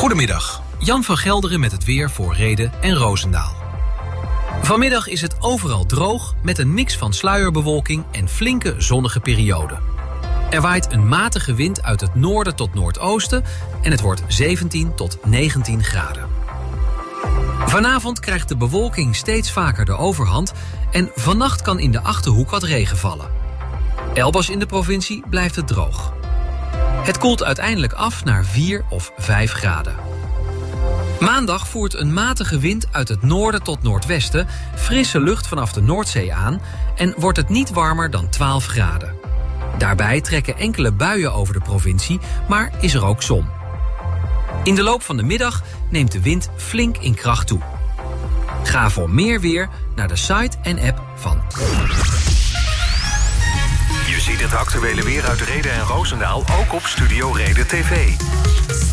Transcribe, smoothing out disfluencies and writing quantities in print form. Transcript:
Goedemiddag, Jan van Gelderen met het weer voor Rheden en Roosendaal. Vanmiddag is het overal droog met een mix van sluierbewolking en flinke zonnige perioden. Er waait een matige wind uit het noorden tot noordoosten en het wordt 17 tot 19 graden. Vanavond krijgt de bewolking steeds vaker de overhand en vannacht kan in de Achterhoek wat regen vallen. Elders in de provincie blijft het droog. Het koelt uiteindelijk af naar 4 of 5 graden. Maandag voert een matige wind uit het noorden tot noordwesten frisse lucht vanaf de Noordzee aan en wordt het niet warmer dan 12 graden. Daarbij trekken enkele buien over de provincie, maar is er ook zon. In de loop van de middag neemt de wind flink in kracht toe. Ga voor meer weer naar de site en app van... Je ziet het actuele weer uit Rheden en Roosendaal ook op Studio Reden TV.